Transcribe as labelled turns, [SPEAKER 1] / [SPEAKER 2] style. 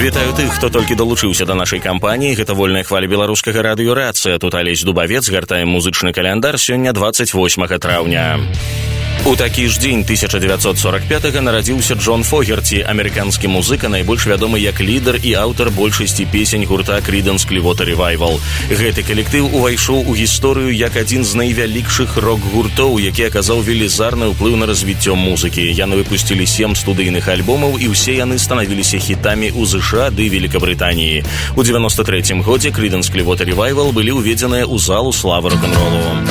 [SPEAKER 1] Вітаю тых, хто толькі далучыўся да нашай кампаніі. Гэта вольная хваля беларускага радыё «Рацыя». Тут Алесь Дубавец, гартаем музычны каляндар. Сёння 28 траўня. У такі ж дзень 1945-га нарадзіўся Джон Фогерці, амерыканскі музыка, найбольш вядомы як лідар і аўтар большасці песень гурта Creedence Clearwater Revival. Гэты калектыў увайшоў у гісторыю як адзін з найвялікшых рок-гуртоў, які аказаў велізарны ўплыў на развіццё музыкі. Яны выпусцілі 7 студыйных альбомаў, і ўсе яны станавіліся хітамі ў ЗША ды Великабрытаніі. У 93-м годзе Creedence Clearwater Revival былі ўведзеныя ў залу славы рок-н-ролу.